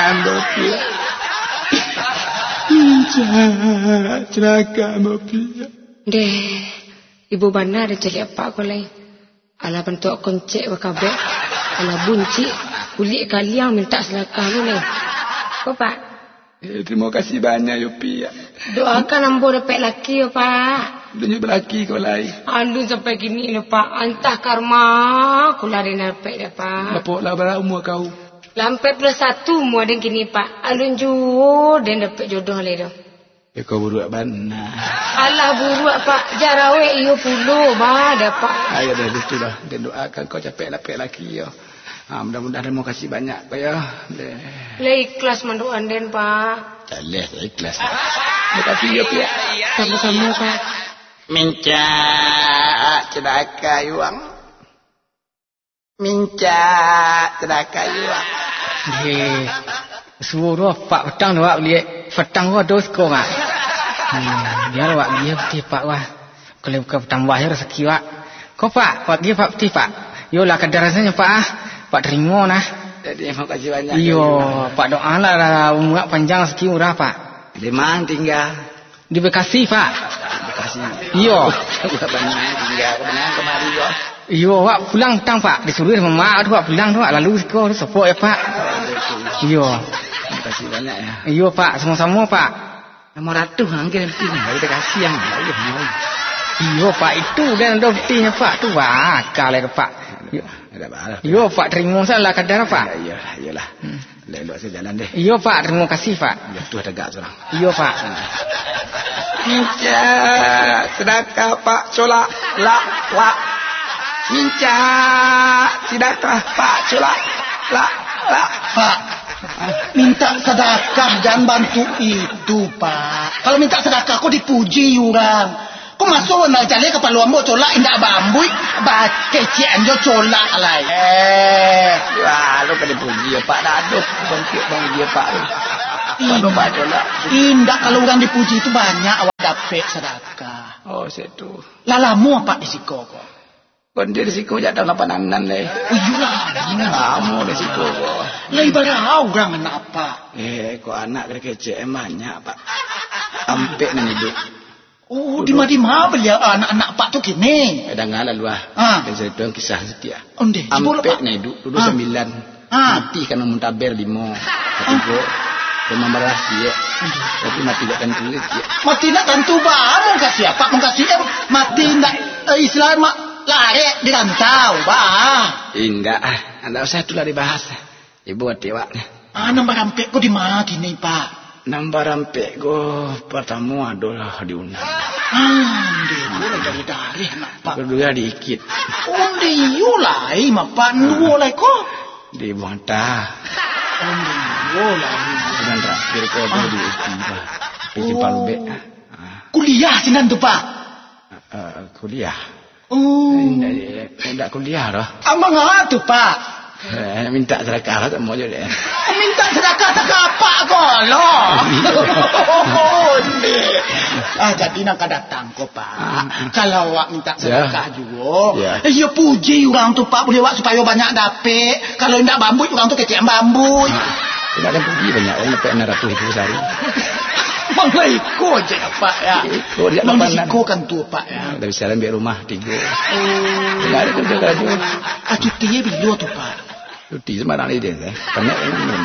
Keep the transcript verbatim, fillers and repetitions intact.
mobil. Minca celaka mobil. Deh, ibu benar ada cari apa kau lain. Ala bentuk koncek wakabe. Ala bunci kulit kaliang minta selakah ni. Kau pak? Eh, terima kasih banyak yo Pia. Doakan ambo dapat laki yo pak. Dunia berlaki kau lain. Alun sampai gini lo pak. Antah karma aku lari dapat dah pak. Berapa lah berapa umur kau? Lampai plus satu mu ada gini pak. Alun juo dan dapat jodoh le dah. Eh kau buruk benar. Alah buruk pak. Jarawe iyo puluh bah dapat. Ayo dah itu dah. Dan doakan kau capek dapat laki yo. Ha, mudah-mudahan terima kasih banyak pak ya. Le ikhlas manduan den pak. Daleh saya ikhlas. Terima kasih ya Pia. Sama-sama pak. Minca celaka yuang. Minca celaka yuang. Hei, suruh pak petang doa beli petang gua dos kau ngak. Hmm, dia awak dia peti pak wah. Kalau bukan petang wah rezeki wak. Kau pak, pak dia pak peti pak. Yo lah kadar rasanya pak ah. Pak terima nah. Jadi terima kasih banyak. Iyo, pak doa lah umur panjang rezeki murah pak. Di mana tinggal? Di Bekasi pak. Bekasi. Iyo. Bukan banyak tinggal kemana kemari yo. Iyo, wak pulang tang pak. Disuruh sama mak tu wak pulang tu wak lalu kau support ya pak. Iyo. Terima kasih banyak ya. Iyo pak, sama-sama pak. Nama ratu angin nanti ni. Kita kasih yang lain. Iyo pak itu kan ada buktinya pak tu wah kalau pak. Iyo. Ada apa? Iyo pak terima salah kadar pak. Ya, iyalah. Hmm. Lelok saya jalan deh. Iyo pak, terima kasih pak. Ya tu ada gak seorang. Iyo pak. Minca sedekah pak colak la la. Minca sedekah pak colak la la. Pak, minta sedekah dan bantu itu pak. Kalau minta sedekah kau dipuji orang. Kau masuk nak jalan kepala ambo colak indak bambui, baca cian jo colak lah. Eh, wah, lu kan dipuji ya Pak Daduh, bangkit bang dia Pak. Kalau Pak colak, indak kalau orang dipuji itu banyak awak dapat sedekah. Oh, situ. Lalamu apa risiko kau? Kon dia risiko jatuh lapan anan le. Iyalah, kamu risiko kau. Lai barang orang anak apa? Eh, kau anak kecil banyak Pak. Ampe nan hidup. Oh, di mana beliau anak-anak pak tu kini? Ada ngalah luah. Ah. Dan saya tuang kisah setia. Onde. Ampe na hidup dulu ah. sembilan. Ah. Mati karena muntaber limo. Ketiga. Ah. Rumah merah dia. Tapi mati tak tentu dia. Mati nak tentu bah. Mau kasih apa? Mau kasih apa? Mati nak uh, Islam mak lari di rantau bah. Indah. Anda usah tu lah dibahas. Ibu hati wak. Ah, nombor ampe ko di mana kini pak? Nampak rampek go pertama adalah diundang. Ah, dia boleh dari dari nak pak. Kedua diikit. Oh, dia yulai mapan dua lagi ko. Di Buanta. Oh, dia yulai. Dan terakhir ko tu di Istiba. Di Palube. Kuliah sinan tu pak. Uh, kuliah. Oh. Tidak kuliah dah. Amang apa tu pak? Eh, minta sedekah lah tak mau je dia. Minta sedekah tak apa kau loh. Ah, jadi nak datang kau pak. Kalau awak minta sedekah juga, eh ya puji orang tu pak boleh awak supaya banyak dapat. Kalau tidak bambu orang tu kecil bambu. Tidak ada puji banyak orang dapat enam ratus ribu sehari. Manglah ikut je pak ya. Ikut dia Manglah ikut kan tu pak ya. Dah bisa ambil rumah tiga. Oh. Tidak ada kerja kerja. Ah, cuti bila tu pak? Cuti sembarang ni dia. Banyak